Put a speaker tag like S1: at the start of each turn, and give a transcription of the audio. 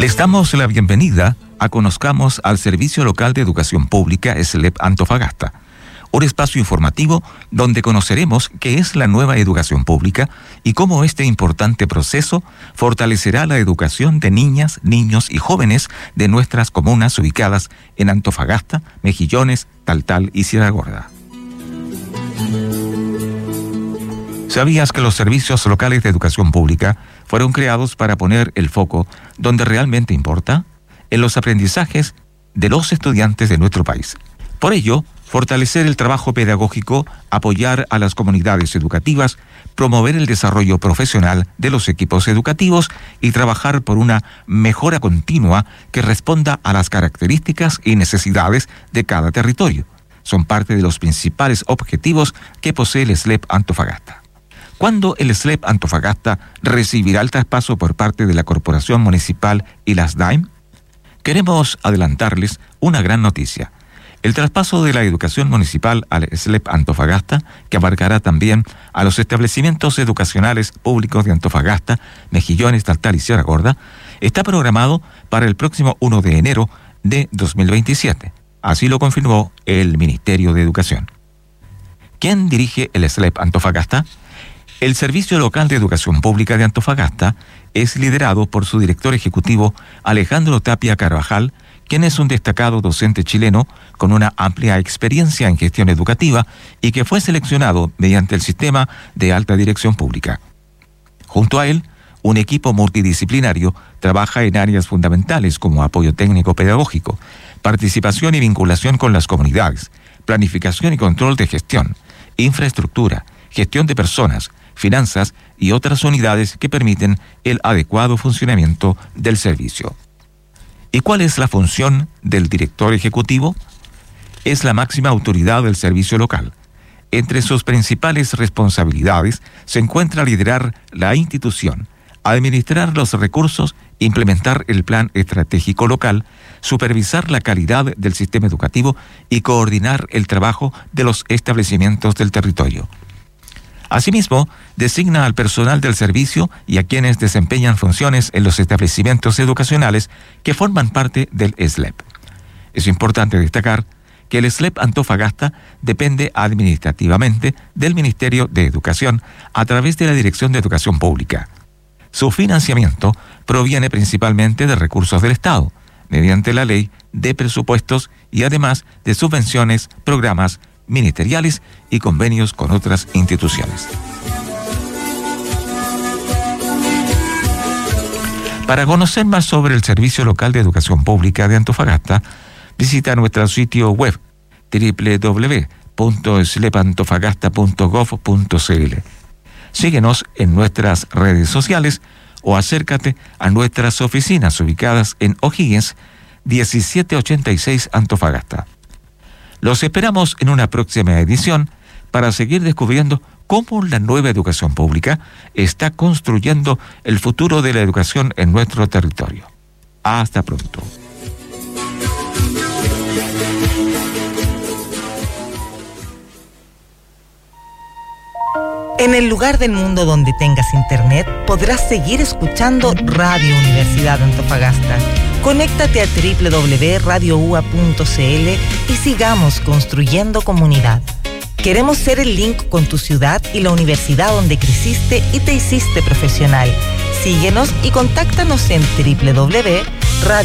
S1: Les damos la bienvenida a Conozcamos al Servicio Local de Educación Pública SLEP Antofagasta, un espacio informativo donde conoceremos qué es la nueva educación pública y cómo este importante proceso fortalecerá la educación de niñas, niños y jóvenes de nuestras comunas ubicadas en Antofagasta, Mejillones, Taltal y Sierra Gorda. ¿Sabías que los servicios locales de educación pública fueron creados para poner el foco donde realmente importa? En los aprendizajes de los estudiantes de nuestro país. Por ello, fortalecer el trabajo pedagógico, apoyar a las comunidades educativas, promover el desarrollo profesional de los equipos educativos y trabajar por una mejora continua que responda a las características y necesidades de cada territorio. Son parte de los principales objetivos que posee el SLEP Antofagasta. ¿Cuándo el SLEP Antofagasta recibirá el traspaso por parte de la Corporación Municipal y las DAIM? Queremos adelantarles una gran noticia. El traspaso de la educación municipal al SLEP Antofagasta, que abarcará también a los establecimientos educacionales públicos de Antofagasta, Mejillones, Taltal y Sierra Gorda, está programado para el próximo 1 de enero de 2027. Así lo confirmó el Ministerio de Educación. ¿Quién dirige el SLEP Antofagasta? El Servicio Local de Educación Pública de Antofagasta es liderado por su director ejecutivo Alejandro Tapia Carvajal, quien es un destacado docente chileno con una amplia experiencia en gestión educativa y que fue seleccionado mediante el sistema de alta dirección pública. Junto a él, un equipo multidisciplinario trabaja en áreas fundamentales como apoyo técnico pedagógico, participación y vinculación con las comunidades, planificación y control de gestión, infraestructura, gestión de personas, finanzas y otras unidades que permiten el adecuado funcionamiento del servicio. ¿Y cuál es la función del director ejecutivo? Es la máxima autoridad del servicio local. Entre sus principales responsabilidades se encuentra liderar la institución, administrar los recursos, implementar el plan estratégico local, supervisar la calidad del sistema educativo y coordinar el trabajo de los establecimientos del territorio. Asimismo, designa al personal del servicio y a quienes desempeñan funciones en los establecimientos educacionales que forman parte del SLEP. Es importante destacar que el SLEP Antofagasta depende administrativamente del Ministerio de Educación a través de la Dirección de Educación Pública. Su financiamiento proviene principalmente de recursos del Estado, mediante la Ley de Presupuestos y además de subvenciones, programas ministeriales y convenios con otras instituciones. Para conocer más sobre el Servicio Local de Educación Pública de Antofagasta, visita nuestro sitio web www.slepantofagasta.gov.cl. Síguenos en nuestras redes sociales o acércate a nuestras oficinas ubicadas en O'Higgins 1786 Antofagasta. Los esperamos en una próxima edición para seguir descubriendo cómo la nueva educación pública está construyendo el futuro de la educación en nuestro territorio. Hasta pronto.
S2: En el lugar del mundo donde tengas internet, podrás seguir escuchando Radio Universidad de Antofagasta. Conéctate a www.radioua.cl y sigamos construyendo comunidad. Queremos ser el link con tu ciudad y la universidad donde creciste y te hiciste profesional. Síguenos y contáctanos en www.radioua.cl.